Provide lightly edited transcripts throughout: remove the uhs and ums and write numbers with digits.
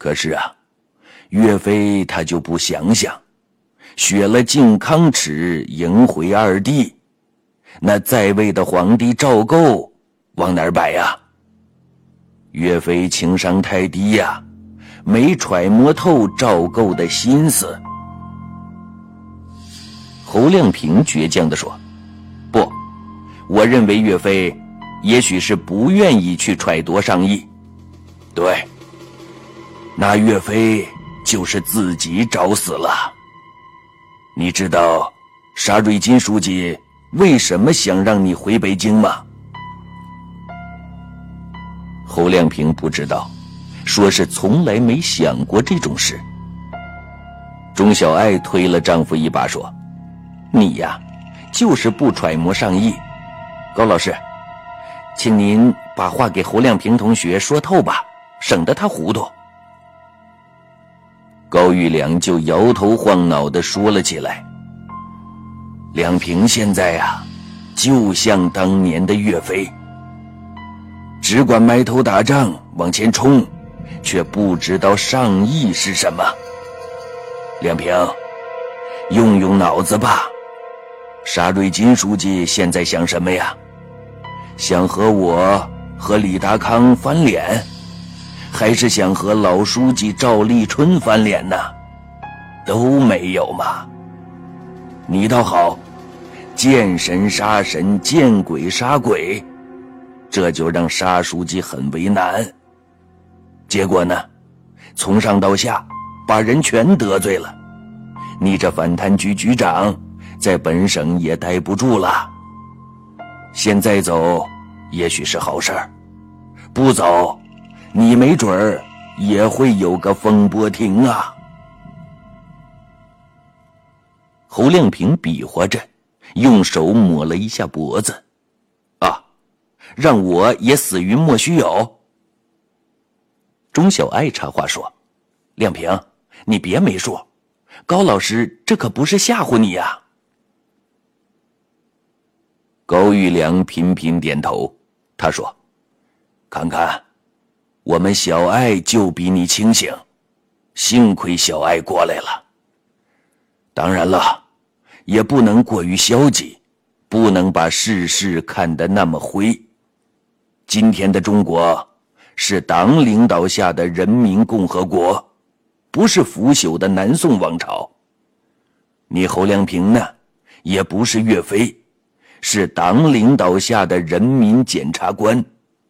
可是啊，岳飞他就不想想，削了靖康耻，迎回二帝，那在位的皇帝赵构往哪儿摆呀？岳飞情商太低呀，没揣摩透赵构的心思。侯亮平倔强地说：不，我认为岳飞也许是不愿意去揣度上意。对，那岳飞就是自己找死了。你知道沙瑞金书记为什么想让你回北京吗？侯亮平不知道，说是从来没想过这种事。钟小爱推了丈夫一把说：你呀，就是不揣摩上意。高老师，请您把话给侯亮平同学说透吧，省得他糊涂。高玉良就摇头晃脑地说了起来：亮平现在呀，就像当年的岳飞，只管埋头打仗往前冲，却不知道上意是什么。亮平，用用脑子吧。沙瑞金书记现在想什么呀？想和我和李达康翻脸，还是想和老书记赵立春翻脸呢？都没有嘛。你倒好，见神杀神，见鬼杀鬼，这就让沙书记很为难。结果呢，从上到下把人全得罪了。你这反贪局局长在本省也待不住了，现在走也许是好事儿，不走你没准儿也会有个风波亭啊。侯亮平比划着，用手抹了一下脖子。啊，让我也死于莫须有。钟小爱插话说：亮平，你别没数，高老师这可不是吓唬你呀。高玉良频频点头，他说：看看，我们小爱就比你清醒，幸亏小爱过来了。当然了，也不能过于消极，不能把世事看得那么灰。今天的中国是党领导下的人民共和国，不是腐朽的南宋王朝。你侯亮平呢，也不是岳飞，是党领导下的人民检察官。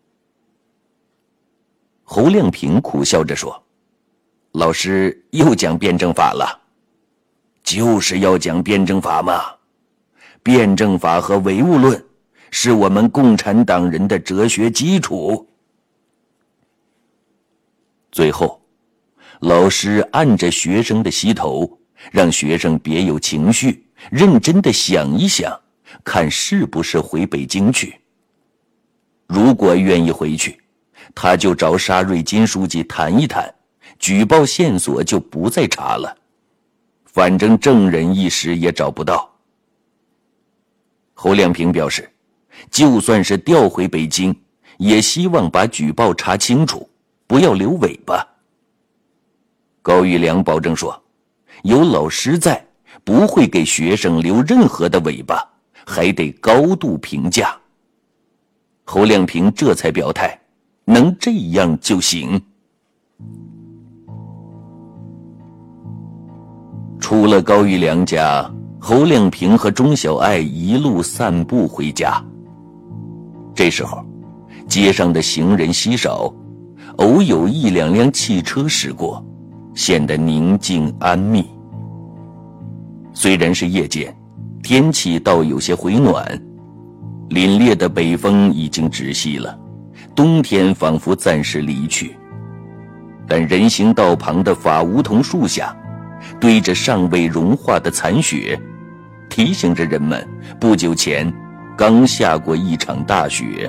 侯亮平苦笑着说：老师又讲辩证法了。就是要讲辩证法嘛，辩证法和唯物论是我们共产党人的哲学基础。最后，老师按着学生的膝头，让学生别有情绪，认真地想一想，看是不是回北京去。如果愿意回去，他就找沙瑞金书记谈一谈，举报线索就不再查了。反正证人一时也找不到。侯亮平表示，就算是调回北京，也希望把举报查清楚，不要留尾巴。高玉良保证说，有老师在，不会给学生留任何的尾巴，还得高度评价。侯亮平这才表态，能这样就行。出了高玉良家，侯亮平和钟小爱一路散步回家。这时候，街上的行人稀少，偶有一两辆汽车驶过，显得宁静安谧。虽然是夜间，天气倒有些回暖，凛冽的北风已经止息了，冬天仿佛暂时离去。但人行道旁的法梧桐树下，堆着尚未融化的残雪，提醒着人们不久前刚下过一场大雪。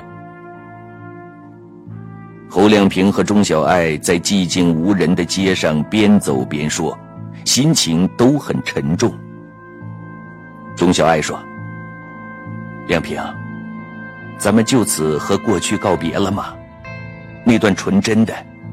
侯亮平和钟小爱在寂静无人的街上边走边说，心情都很沉重。钟小爱说：亮平，咱们就此和过去告别了吗？那段纯真的